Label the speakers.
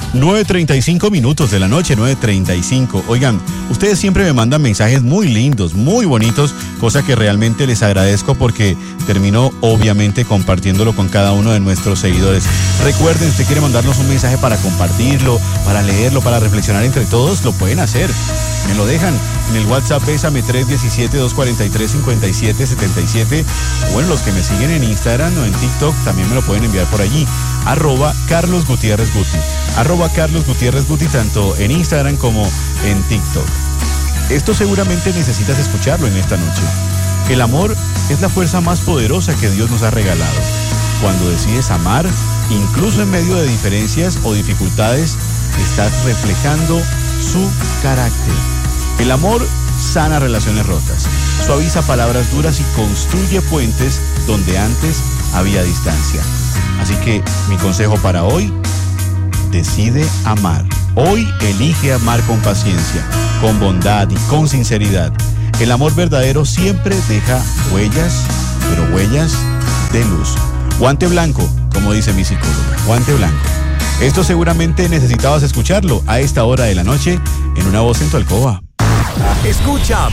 Speaker 1: 9:35 de la noche, 9:35. Oigan, ustedes siempre me mandan mensajes muy lindos, muy bonitos, cosa que realmente les agradezco porque termino obviamente compartiéndolo con cada uno de nuestros seguidores. Recuerden, si usted quiere mandarnos un mensaje para compartirlo, para leerlo, para reflexionar entre todos, lo pueden hacer. Me lo dejan en el WhatsApp Bésame 317-243-5777. Bueno, los que me siguen en Instagram o en TikTok también me lo pueden enviar por allí. @Carlos Gutiérrez Guti. @Carlos Gutiérrez Guti, tanto en Instagram como en TikTok. Esto seguramente necesitas escucharlo en esta noche. El amor es la fuerza más poderosa que Dios nos ha regalado. Cuando decides amar, incluso en medio de diferencias o dificultades, estás reflejando su carácter. El amor sana relaciones rotas, suaviza palabras duras y construye puentes donde antes había distancia. Así que mi consejo para hoy: decide amar. Hoy elige amar con paciencia, con bondad y con sinceridad. El amor verdadero siempre deja huellas, pero huellas de luz. Guante blanco, como dice mi psicóloga, guante blanco. Esto seguramente necesitabas escucharlo a esta hora de la noche en Una Voz en tu Alcoba.
Speaker 2: Escucha